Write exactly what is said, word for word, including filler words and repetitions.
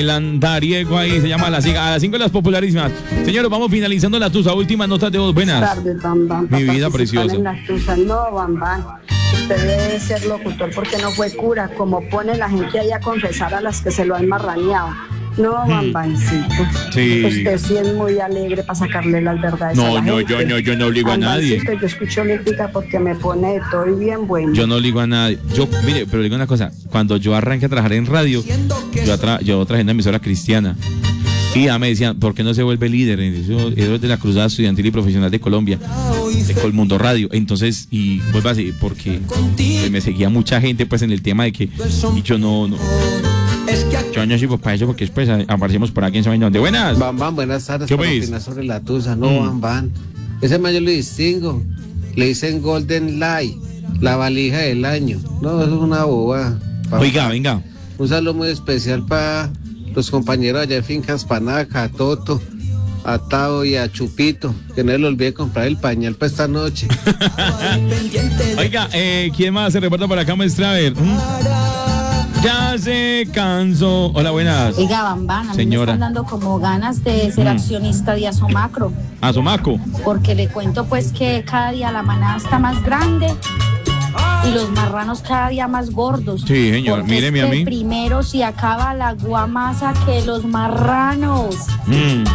el andariego ahí, se llama a las cinco las popularísimas. Señores, vamos finalizando la tusa, últimas notas de voz, buenas. Buenas tardes, Bam Bam. Mi vida preciosa. En la tusa. No, Bam Bam. Usted debe ser locutor porque no fue cura, como pone la gente ahí a confesar a las que se lo han marraneado. No, Bam Bamcito. Sí. Usted sí es muy alegre para sacarle las verdades No, a la no, gente. yo no, yo no obligo a nadie. Bambancito, yo escucho olímpica porque me pone de todo y bien bueno. Yo no obligo a nadie. Yo, mire, pero digo una cosa. Cuando yo arranqué a trabajar en radio, yo, atra yo trabajé en una emisora cristiana. Y ya me decían, ¿por qué no se vuelve líder? Yo era de la Cruzada Estudiantil y Profesional de Colombia, de Colmundo Radio. Entonces, y vuelva así, porque pues, me seguía mucha gente pues en el tema de que y yo no, no. Yo no sirvo para eso porque después aparecemos por aquí en San donde. Buenas. Bam Bam, buenas tardes. ¿Qué para veis? opinar sobre la tusa. No, Mm. Bam Bam. Ese mayo lo distingo. Le dicen Golden Light, la valija del año. No, eso es una boba. Oiga, venga. Un saludo muy especial para los compañeros allá de Fincas Panaca, a Toto, a Tao y a Chupito, que no le olvide comprar el pañal para esta noche. Oiga, eh, ¿quién más se reporta por acá, maestra? A ver. ¿Mm? Ya se cansó. Hola, buenas. Oiga, Bambán, a mí Señora. me están dando como ganas de ser Mm. accionista de Asomacro, Asomaco. porque le cuento pues que cada día la manada está más grande y los marranos cada día más gordos. Sí, señor, Porque míreme es a que mí. primero si acaba la guamasa que los marranos. Mm.